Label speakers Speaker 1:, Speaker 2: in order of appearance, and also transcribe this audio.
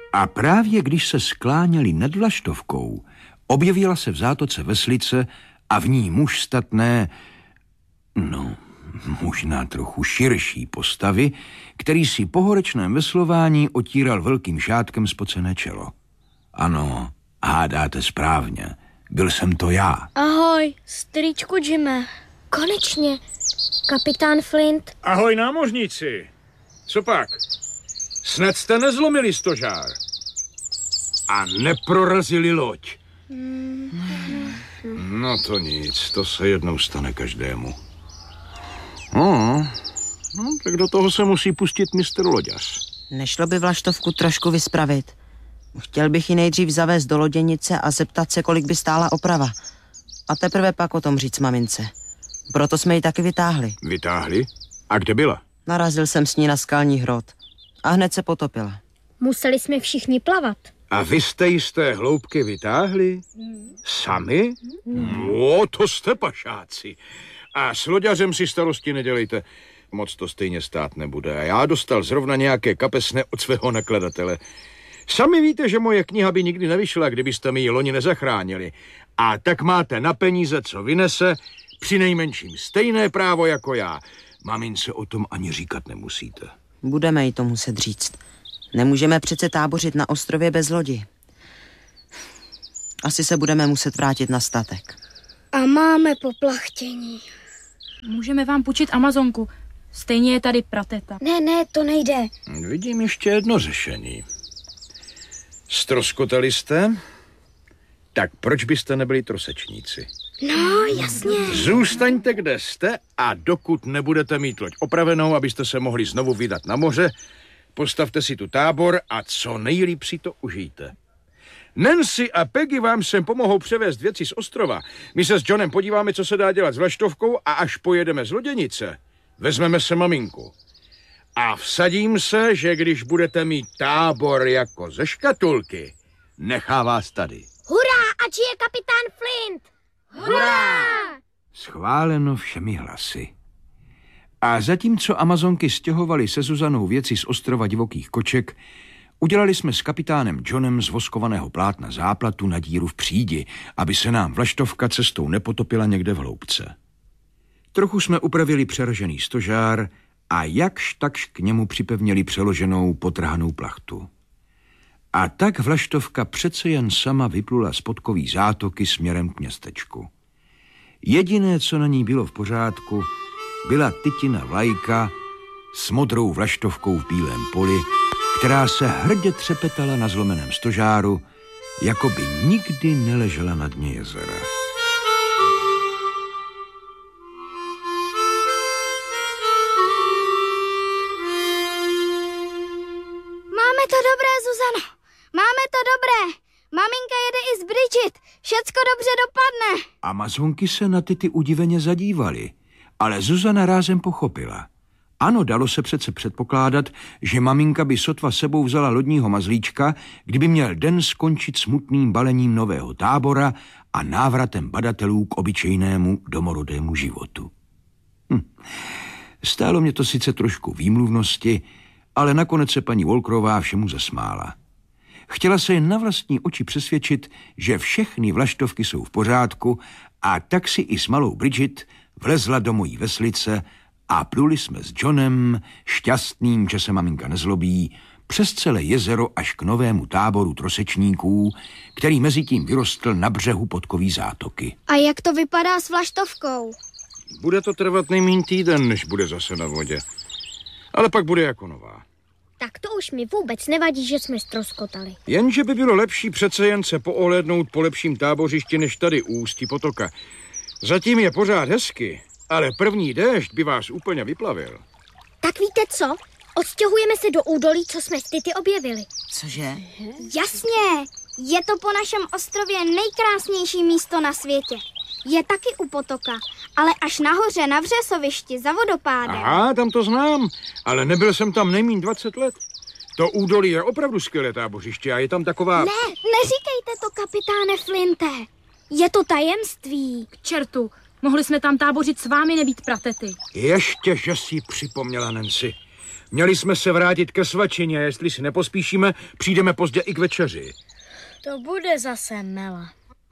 Speaker 1: A právě když se skláněli nad vlaštovkou, objevila se v zátoce veslice a v ní muž statné, možná trochu širší postavy, který si po horečném veslování otíral velkým šátkem spocené čelo. Ano, hádáte správně. Byl jsem to já.
Speaker 2: Ahoj, strýčku Jime.
Speaker 3: Konečně, kapitán Flint.
Speaker 4: Ahoj, námořníci. Co pak? Snad jste nezlomili stožár a neprorazili loď. No to nic, to se jednou stane každému. No, tak do toho se musí pustit mistr loďař.
Speaker 5: Nešlo by vlaštovku trošku vyspravit? Chtěl bych ji nejdřív zavést do loděnice a zeptat se, kolik by stála oprava. A teprve pak o tom říct mamince. Proto jsme ji taky vytáhli.
Speaker 4: Vytáhli? A kde byla?
Speaker 5: Narazil jsem s ní na skalní hrot. A hned se potopila.
Speaker 3: Museli jsme všichni plavat.
Speaker 4: A vy jste ji z té hloubky vytáhli? Sami? To jste pašáci. A s loďařem si starosti nedělejte. Moc to stejně stát nebude. A já dostal zrovna nějaké kapesné od svého nakladatele. Sami víte, že moje kniha by nikdy nevyšla, kdybyste mi ji loni nezachránili. A tak máte na peníze, co vynese, přinejmenším stejné právo jako já. Mamince o tom ani říkat nemusíte.
Speaker 5: Budeme jí to muset říct. Nemůžeme přece tábořit na ostrově bez lodi. Asi se budeme muset vrátit na statek.
Speaker 3: A máme poplachtění.
Speaker 2: Můžeme vám půjčit Amazonku. Stejně je tady prateta.
Speaker 3: Ne, to nejde.
Speaker 4: Vidím ještě jedno řešení. Ztroskotali jste? Tak proč byste nebyli trosečníci?
Speaker 3: No, jasně.
Speaker 4: Zůstaňte, kde jste a dokud nebudete mít loď opravenou, abyste se mohli znovu vydat na moře, postavte si tu tábor a co nejlíp si to užijte. Nancy a Peggy vám sem pomohou převést věci z ostrova. My se s Johnem podíváme, co se dá dělat s vlaštovkou a až pojedeme z loděnice, vezmeme se maminku. A vsadím se, že když budete mít tábor jako ze škatulky, nechá vás tady.
Speaker 3: Hurá, ač je kapitán Flint! Hurá!
Speaker 1: Schváleno všemi hlasy. A zatímco Amazonky stěhovaly se Zuzanou věci z ostrova divokých koček, udělali jsme s kapitánem Johnem z voskovaného plátna záplatu na díru v přídi, aby se nám vlaštovka cestou nepotopila někde v hloubce. Trochu jsme upravili přeražený stožár a jakž takž k němu připevnili přeloženou potrhanou plachtu. A tak vlaštovka přece jen sama vyplula z podkový zátoky směrem k městečku. Jediné, co na ní bylo v pořádku, byla tytina vlajka s modrou vlaštovkou v bílém poli, která se hrdě třepetala na zlomeném stožáru, jako by nikdy neležela na dně jezera.
Speaker 3: Máme to dobré, Zuzano. Máme to dobré. Maminka jede i z Bridget. Všecko dobře dopadne.
Speaker 1: Amazonky se na Tity udiveně zadívaly, ale Zuzana rázem pochopila. Ano, dalo se přece předpokládat, že maminka by sotva sebou vzala lodního mazlíčka, kdyby měl den skončit smutným balením nového tábora a návratem badatelů k obyčejnému domorodému životu. Stálo mě to sice trošku výmluvnosti, ale nakonec se paní Walkerová všemu zasmála. Chtěla se jen na vlastní oči přesvědčit, že všechny vlaštovky jsou v pořádku, a tak si i s malou Bridget vlezla do mojí veslice a pluli jsme s Johnem, šťastným, že se maminka nezlobí, přes celé jezero až k novému táboru trosečníků, který mezitím vyrostl na břehu podkový zátoky.
Speaker 3: A jak to vypadá s vlaštovkou?
Speaker 4: Bude to trvat nejméně týden, než bude zase na vodě. Ale pak bude jako nová.
Speaker 3: Tak to už mi vůbec nevadí, že jsme ztroskotali.
Speaker 4: Jenže by bylo lepší přece jen se poohlédnout po lepším tábořišti, než tady u ústí potoka. Zatím je pořád hezky, ale první déšť by vás úplně vyplavil.
Speaker 3: Tak víte co? Odstěhujeme se do údolí, co jsme s Tity objevili.
Speaker 5: Cože?
Speaker 3: Jasně, je to po našem ostrově nejkrásnější místo na světě. Je taky u potoka, ale až nahoře na vřesovišti za vodopádem.
Speaker 4: Aha, tam to znám, ale nebyl jsem tam nejmíň 20 let. To údolí je opravdu skvělé tábořiště a je tam taková...
Speaker 3: Ne, neříkejte to, kapitáne Flinte. Je to tajemství.
Speaker 2: K čertu, mohli jsme tam tábořit s vámi, nebýt pratety.
Speaker 4: Ještě, že si připomněla, Nancy. Měli jsme se vrátit ke svačině, jestli si nepospíšíme, přijdeme pozdě i k večeři.
Speaker 2: To bude zase mela.